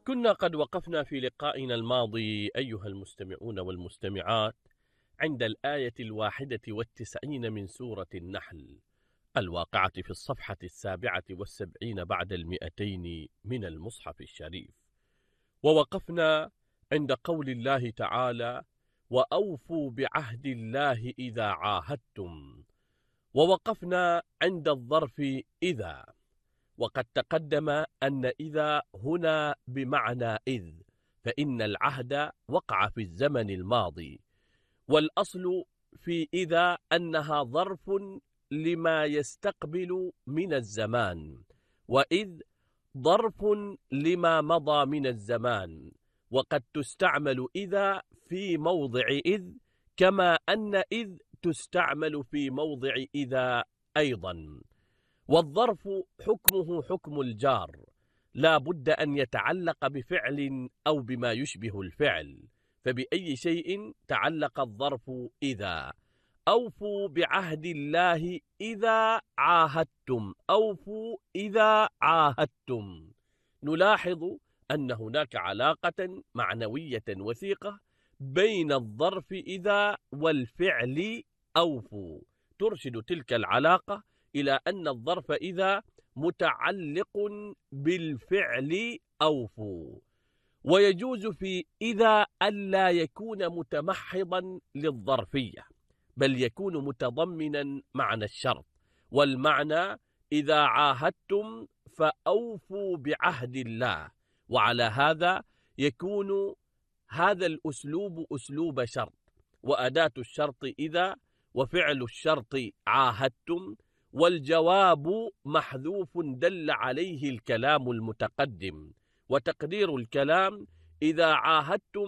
كنا قد وقفنا في لقائنا الماضي أيها المستمعون والمستمعات عند الآية 91 من سورة النحل الواقعة في الصفحة 77 بعد 200 من المصحف الشريف. ووقفنا عند قول الله تعالى: وأوفوا بعهد الله إذا عاهدتم. ووقفنا عند الظرف إذا، وقد تقدم أن إذا هنا بمعنى إذ، فإن العهد وقع في الزمن الماضي، والأصل في إذا أنها ظرف لما يستقبل من الزمان، وإذ ظرف لما مضى من الزمان. وقد تستعمل إذا في موضع إذ، كما أن إذ تستعمل في موضع إذا أيضا. والظرف حكمه حكم الجار، لا بد أن يتعلق بفعل أو بما يشبه الفعل، فبأي شيء تعلق الظرف إذا. أوفوا بعهد الله إذا عاهدتم، أوفوا إذا عاهدتم. نلاحظ أن هناك علاقة معنوية وثيقة بين الظرف إذا والفعل أوفوا، ترشد تلك العلاقة إلى أن الظرف إذا متعلق بالفعل أوفوا. ويجوز في إذا ألا يكون متمحضا للظرفية، بل يكون متضمنا معنى الشرط، والمعنى إذا عاهدتم فأوفوا بعهد الله. وعلى هذا يكون هذا الأسلوب أسلوب شرط، وأداة الشرط إذا، وفعل الشرط عاهدتم، والجواب محذوف دل عليه الكلام المتقدم. وتقدير الكلام: إذا عاهدتم